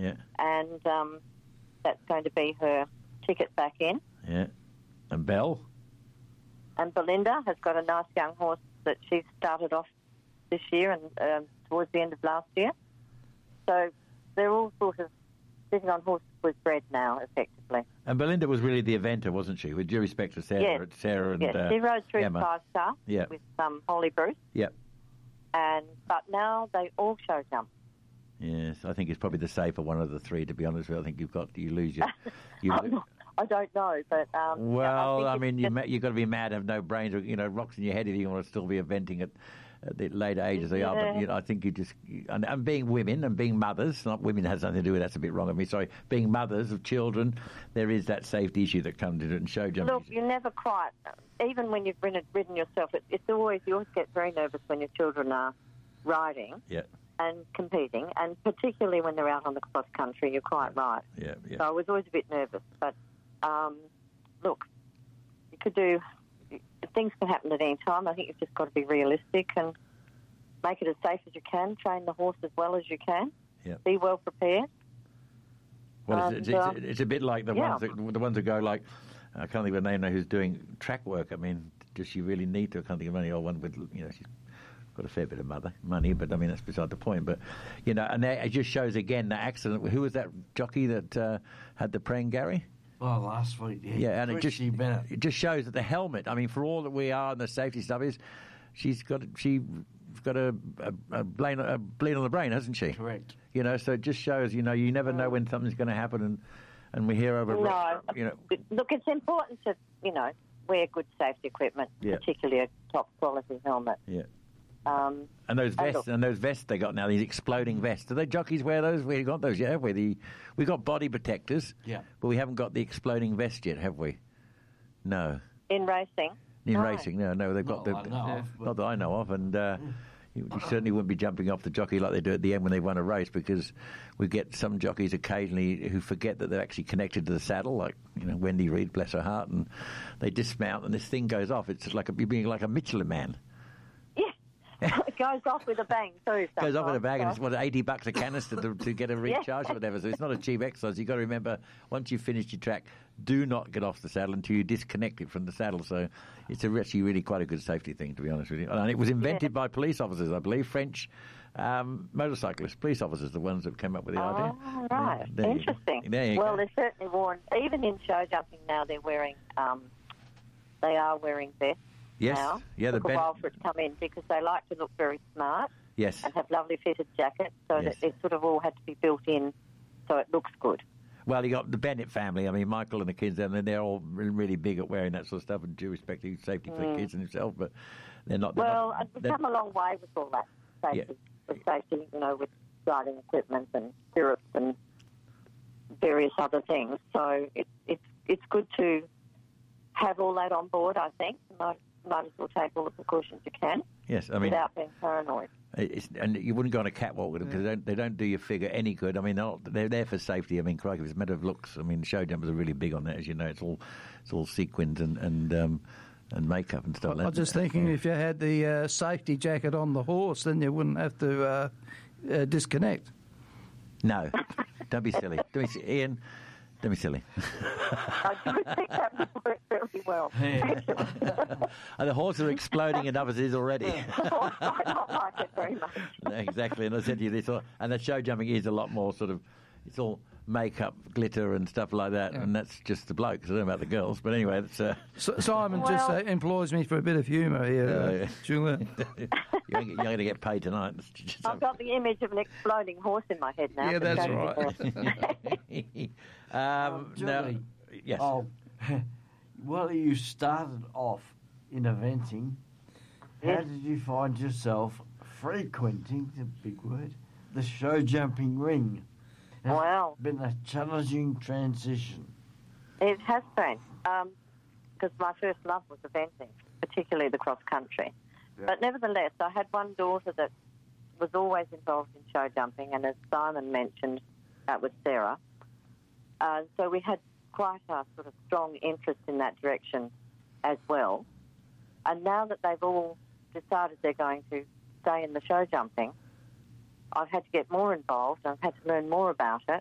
Yeah. And that's going to be her ticket back in. Yeah. And Belle? And Belinda has got a nice young horse that she's started off this year and towards the end of last year. So they're all sort of sitting on horses with bread now, effectively. And Belinda was really the eventer, wasn't she? With due respect to Sarah, Yes. Sarah and Yes, she rode through Emma. 5-star Yeah. with Holly Bruce. Yep. But now they all show jump. Yes, I think it's probably the safer one of the three, to be honest with you. I think you lose your... I don't know, but... well, I mean, you've got to be mad, have no brains, or, rocks in your head if you want to still be eventing at the later ages they are. But I think you just... And being women and being mothers, not women has nothing to do with that's a bit wrong of me, sorry. Being mothers of children, there is that safety issue that comes into it and show jumping. Look, you never quite... Even when you've ridden yourself, you always get very nervous when your children are riding. Yeah. And competing, and particularly when they're out on the cross country, you're quite right. Yeah. So I was always a bit nervous, but look, you could do things can happen at any time. I think you've just got to be realistic and make it as safe as you can. Train the horse as well as you can. Yeah. Be well prepared. Well, it's a bit like the ones that go like I can't think of a name now who's doing track work. I mean, does she really need to? I can't think of any old one with she's got a fair bit of money, but I mean that's beside the point. But and it just shows again the accident. Who was that jockey that had the praying Gary? Well, last week, and it just shows that the helmet. I mean, for all that we are and the safety stuff is, she's got a bleed on the brain, hasn't she? Correct. So it just shows. You never know when something's going to happen, and we hear over. Look, it's important to wear good safety equipment, particularly a top quality helmet. Yeah. And those vests they got now, these exploding vests. Do they jockeys wear those? We got those, yeah. We got body protectors, but we haven't got the exploding vest yet, have we? No. In racing? Racing, no. They've got not that I know of, and you certainly wouldn't be jumping off the jockey like they do at the end when they won a race, because we get some jockeys occasionally who forget that they're actually connected to the saddle, like Wendy Reid, bless her heart, and they dismount and this thing goes off. It's like being like a Michelin man. It goes off with a bang too. Goes off with a bang, and it's $80 a canister to get a recharge or whatever. So it's not a cheap exercise. You've got to remember, once you've finished your track, do not get off the saddle until you disconnect it from the saddle. So it's actually really quite a good safety thing, to be honest with you. And it was invented by police officers, I believe, French motorcyclists, police officers, the ones that came up with the idea. Oh, right. Interesting. There you go. They're certainly worn. Even in show jumping now, they are wearing vests. Yes. Now. Yeah, took a while for it to come in because they like to look very smart. Yes. And have lovely fitted jackets, so that it sort of all had to be built in so it looks good. Well, you got the Bennett family. I mean, Michael and the kids, and they're all really big at wearing that sort of stuff, and due respect to safety for the kids and himself, but they're not. We've come a long way with all that safety, with riding equipment and stirrups and various other things. So it's good to have all that on board, I think. Might as well take all the precautions you can. Yes, I mean, without being paranoid. And you wouldn't go on a catwalk with them because they don't do your figure any good. I mean, they're there for safety. I mean, crikey, it's a matter of looks. I mean, show jumpers are really big on that, as you know. It's all sequins and makeup and stuff. I was just thinking, if you had the safety jacket on the horse, then you wouldn't have to disconnect. No, don't be silly. Ian. Don't be silly. I do think that would work very well. And the horses are exploding enough as it is already. I don't like it very much. Exactly, and I said to you this, and the show jumping is a lot more sort of, it's all makeup, glitter and stuff like that, and that's just the blokes. I don't know about the girls, but anyway, that's... Simon just employs me for a bit of humour here, Julia. You're going to get paid tonight. I've got the image of an exploding horse in my head now. Yeah, that's right. Julie, yes. Well, you started off in eventing. How did you find yourself frequenting, the big word, the show jumping ring? Wow. It's been a challenging transition. It has been, because my first love was eventing, particularly the cross country. Yeah. But nevertheless, I had one daughter that was always involved in show jumping, and as Simon mentioned, that was Sarah. So we had quite a sort of strong interest in that direction as well. And now that they've all decided they're going to stay in the show jumping, I've had to get more involved. I've had to learn more about it.